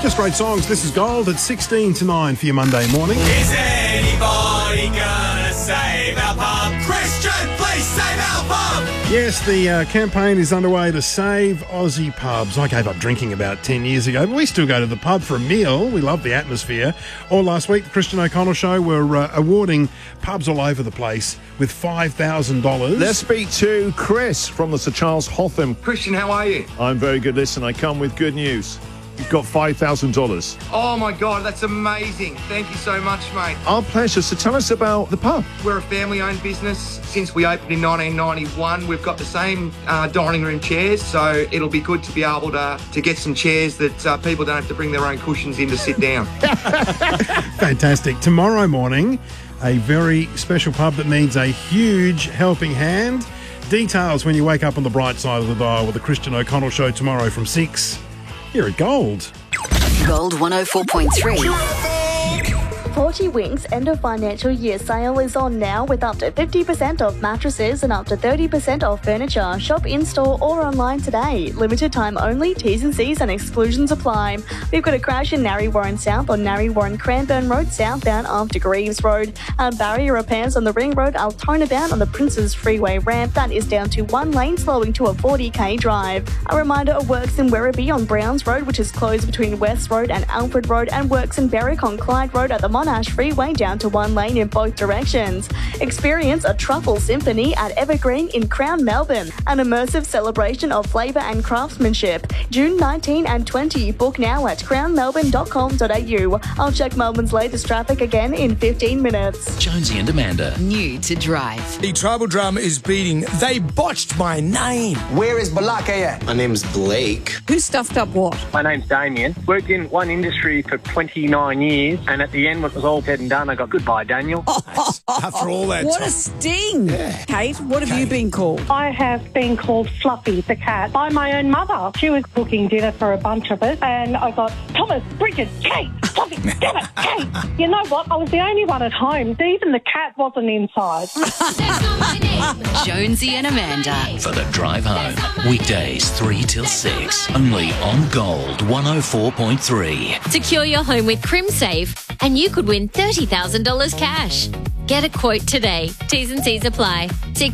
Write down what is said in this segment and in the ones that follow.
Just great songs. This is Gold at 16 to 9 for your Monday morning. Is anybody gonna save our pub? Christian, please save our pub! Yes, the campaign is underway to save Aussie pubs. I gave up drinking about 10 years ago, but we still go to the pub for a meal. We love the atmosphere. All last week, the Christian O'Connell Show were awarding pubs all over the place with $5,000. Let's speak to Chris from the Sir Charles Hotham. Christian, how are you? I'm very good. Listen, I come with good news. You've got $5,000. Oh my God, that's amazing. Thank you so much, mate. Our pleasure. So tell us about the pub. We're a family-owned business. Since we opened in 1991, we've got the same dining room chairs, so it'll be good to be able to get some chairs that people don't have to bring their own cushions in to sit down. Fantastic. Tomorrow morning, a very special pub that needs a huge helping hand. Details when you wake up on the bright side of the dial with the Christian O'Connell Show tomorrow from 6 here at Gold. Gold 104.3. 40 Winks end of financial year sale is on now with up to 50% off mattresses and up to 30% off furniture. Shop in-store or online today. Limited time only, T's and C's and exclusions apply. We've got a crash in Narre Warren South on Narre Warren Cranbourne Road southbound after Greaves Road. Barrier repairs on the Ring Road Altona bound on the Princes Freeway ramp. That is down to one lane slowing to a 40k drive. A reminder of works in Werribee on Browns Road, which is closed between West Road and Alfred Road, and works in Berwick on Clyde Road at the Monash Freeway down to one lane in both directions. Experience a truffle symphony at Evergreen in Crown, Melbourne, an immersive celebration of flavour and craftsmanship. June 19 and 20. Book now at crownmelbourne.com.au. I'll check Melbourne's latest traffic again in 15 minutes. Jonesy and Amanda. New to drive. The tribal drama is beating. They botched my name. Where is Balaka at? My name's Blake. Who stuffed up what? My name's Damien. Worked in one industry for 29 years, and at the end, when it was all said and done, I got goodbye, Daniel. After all that What time. a sting. Yeah. Kate, what have you been called? I have been called Fluffy the cat by my own mother. She was cooking dinner for a bunch of us, and I got Thomas, Bridget, Kate, Fluffy, damn it, Kate. You know what? I was the only one at home. Even the cat wasn't inside. Jonesy and Amanda. For the drive home. Weekdays 3 till 6. Only on Gold 104.3. Secure your home with CrimSafe and you could win $30,000 cash. Get a quote today. T's and C's apply. See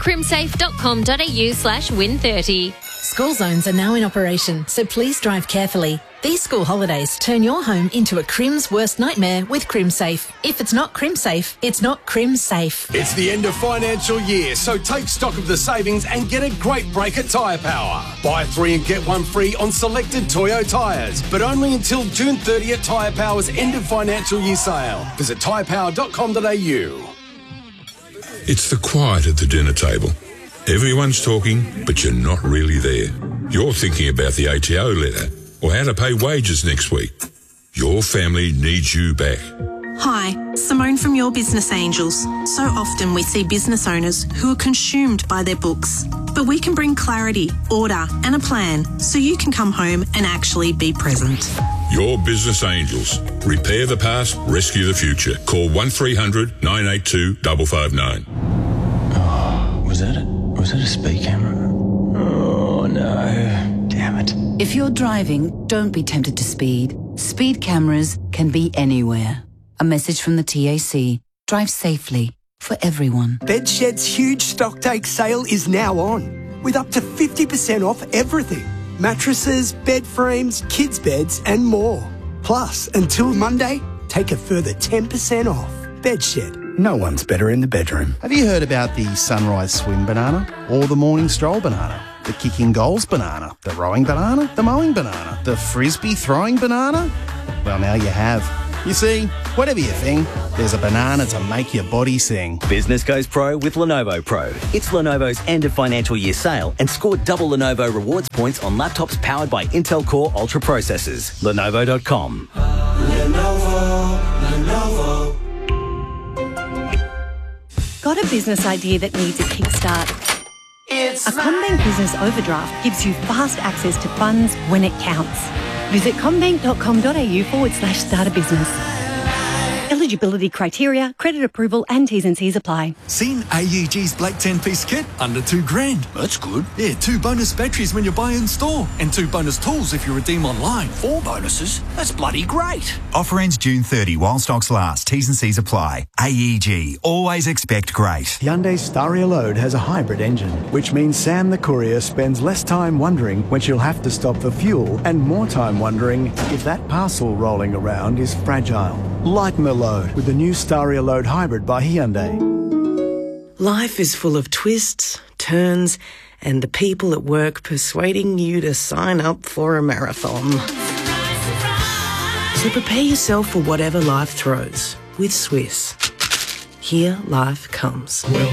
crimsafe.com.au/win30. School zones are now in operation, so please drive carefully. These school holidays turn your home into a Crim's worst nightmare with CrimSafe. If it's not CrimSafe, it's not CrimSafe. It's the end of financial year, so take stock of the savings and get a great break at Tyre Power. Buy 3 and get 1 free on selected Toyo tyres, but only until June 30 at Tyre Power's end of financial year sale. Visit tyrepower.com.au. It's the quiet at the dinner table. Everyone's talking, but you're not really there. You're thinking about the ATO letter or how to pay wages next week. Your family needs you back. Hi, Simone from Your Business Angels. So often we see business owners who are consumed by their books. But we can bring clarity, order and a plan so you can come home and actually be present. Your Business Angels. Repair the past, rescue the future. Call 1300 982 559. Oh, was that a speed camera? Oh, no. Damn it. If you're driving, don't be tempted to speed. Speed cameras can be anywhere. A message from the TAC. Drive safely for everyone. Bedshed's huge stock take sale is now on, with up to 50% off everything. Mattresses, bed frames, kids' beds and more. Plus, until Monday, take a further 10% off. Bedshed. No one's better in the bedroom. Have you heard about the sunrise swim banana? Or the morning stroll banana? The kicking goals banana? The rowing banana? The mowing banana? The frisbee throwing banana? Well, now you have. You see, whatever your thing, there's a banana to make your body sing. Business goes pro with Lenovo Pro. It's Lenovo's end of financial year sale and score double Lenovo rewards points on laptops powered by Intel Core Ultra processors. Lenovo.com. Lenovo. Got a business idea that needs a kickstart? A CommBank Business Overdraft gives you fast access to funds when it counts. Visit commbank.com.au/start a business. Eligibility criteria, credit approval and T's and C's apply. Seen AEG's Black 10-piece kit? Under $2,000. That's good. Yeah, 2 bonus batteries when you buy in store. And 2 bonus tools if you redeem online. 4 bonuses? That's bloody great. Offer ends June 30 while stocks last. T's and C's apply. AEG. Always expect great. Hyundai Staria Load has a hybrid engine, which means Sam the courier spends less time wondering when she'll have to stop for fuel and more time wondering if that parcel rolling around is fragile. Lighten the load with the new Staria Load Hybrid by Hyundai. Life is full of twists, turns, and the people at work persuading you to sign up for a marathon. So prepare yourself for whatever life throws with Swiss. Here life comes.